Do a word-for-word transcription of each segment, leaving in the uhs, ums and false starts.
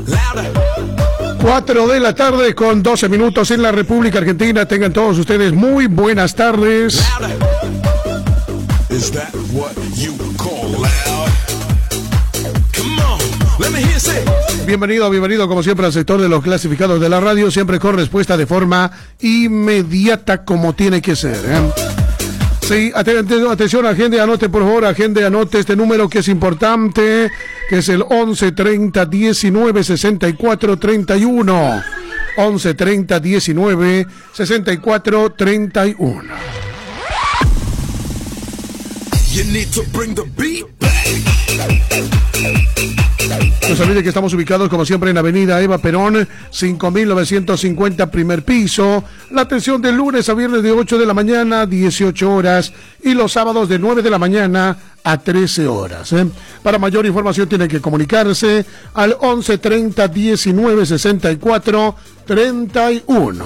cuatro de la tarde con doce minutos en la República Argentina. Tengan todos ustedes muy buenas tardes. Bienvenido, bienvenido como siempre al sector de los clasificados de la radio, siempre con respuesta de forma inmediata como tiene que ser, ¿eh? Sí, atención, atención, agende, anote por favor, agende, anote este número que es importante, que es el once treinta diecinueve sesenta y cuatro treinta y uno. once treinta diecinueve sesenta y cuatro treinta y uno. You need to bring the beat back. No se olvide que estamos ubicados como siempre en Avenida Eva Perón, cinco mil novecientos cincuenta, primer piso. La atención de lunes a viernes de ocho de la mañana a dieciocho horas y los sábados de nueve de la mañana a trece horas. ¿eh? Para mayor información tiene que comunicarse al once treinta diecinueve sesenta y cuatro treinta y uno.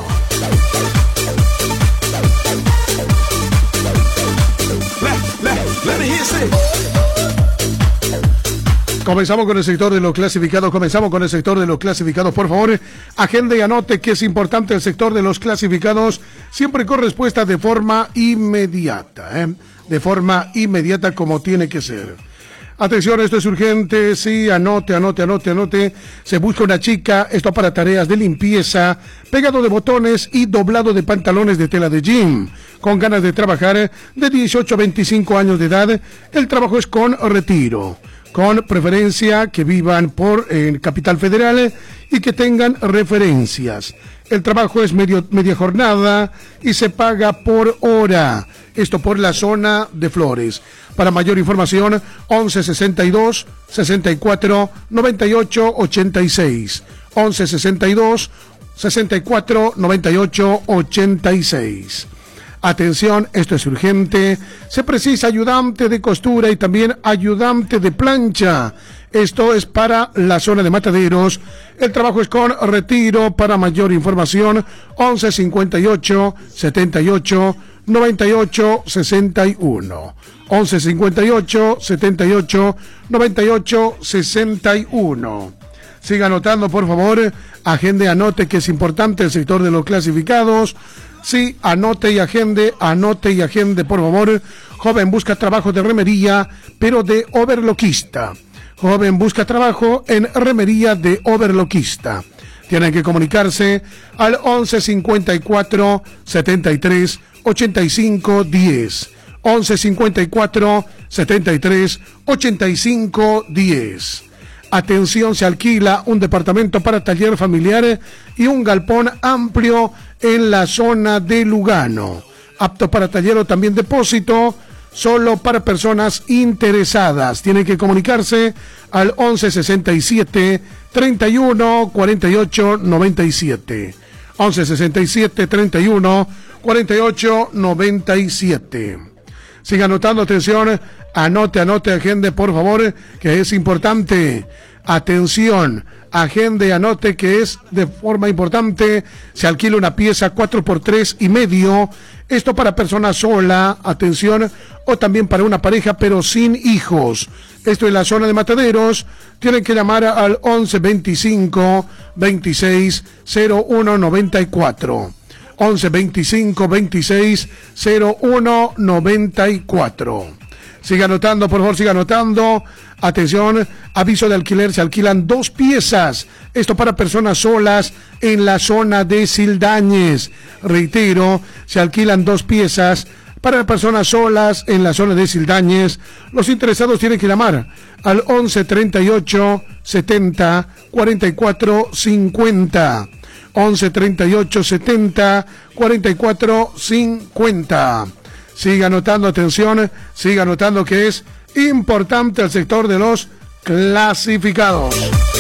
Comenzamos con el sector de los clasificados, comenzamos con el sector de los clasificados, por favor, agende y anote que es importante el sector de los clasificados, siempre con respuesta de forma inmediata, ¿eh? de forma inmediata como tiene que ser. Atención, esto es urgente, sí, anote, anote, anote, anote, se busca una chica, esto para tareas de limpieza, pegado de botones y doblado de pantalones de tela de jean, con ganas de trabajar de dieciocho a veinticinco años de edad, el trabajo es con retiro. Con preferencia que vivan por eh, Capital Federal y que tengan referencias. El trabajo es medio, media jornada y se paga por hora. Esto por la zona de Flores. Para mayor información, once sesenta y dos sesenta y cuatro noventa y ocho ochenta y seis. once sesenta y dos sesenta y cuatro noventa y ocho ochenta y seis. Atención, esto es urgente, se precisa ayudante de costura y también ayudante de plancha. Esto es para la zona de Mataderos. El trabajo es con retiro. Para mayor información, once cincuenta y ocho setenta y ocho noventa y ocho sesenta y uno. once cincuenta y ocho setenta y ocho noventa y ocho sesenta y uno. Siga anotando, por favor, agende, anote que es importante el sector de los clasificados. Sí, anote y agende, anote y agende, por favor. Joven busca trabajo de remería, pero de overloquista. Joven busca trabajo en remería de overloquista. Tienen que comunicarse al once cincuenta y cuatro setenta y tres ochenta y cinco diez. once cincuenta y cuatro setenta y tres ochenta y cinco diez. Atención, se alquila un departamento para taller familiar y un galpón amplio en la zona de Lugano. Apto para taller o también depósito, solo para personas interesadas. Tienen que comunicarse al once sesenta y siete treinta y uno cuarenta y ocho noventa y siete. once sesenta y siete treinta y uno cuarenta y ocho noventa y siete. Siga anotando, atención, anote, anote, agende, por favor, que es importante. Atención, agende, anote que es de forma importante. Se alquila una pieza cuatro por tres y medio. Esto para persona sola, atención, o también para una pareja, pero sin hijos. Esto en la zona de Mataderos. Tienen que llamar al once veinticinco veintiséis cero uno noventa y cuatro. once veinticinco veintiséis cero uno noventa y cuatro. Siga anotando, por favor, siga anotando. Atención, aviso de alquiler, se alquilan dos piezas. Esto para personas solas en la zona de Sildañez. Reitero, se alquilan dos piezas para personas solas en la zona de Sildañez. Los interesados tienen que llamar al once treinta y ocho setenta cuarenta y cuatro cincuenta. once treinta y ocho setenta cuarenta y cuatro cincuenta. Siga anotando, atención, siga anotando que es importante el sector de los clasificados.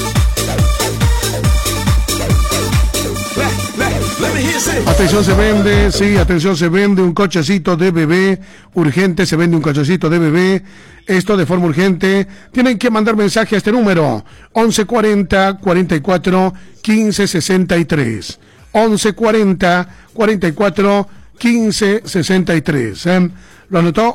Atención, se vende, sí, atención, se vende un cochecito de bebé, urgente, se vende un cochecito de bebé, esto de forma urgente. Tienen que mandar mensaje a este número, once cuarenta cuarenta y cuatro quince sesenta y tres, once cuarenta cuarenta y cuatro quince sesenta y tres, ¿eh? ¿Lo anotó?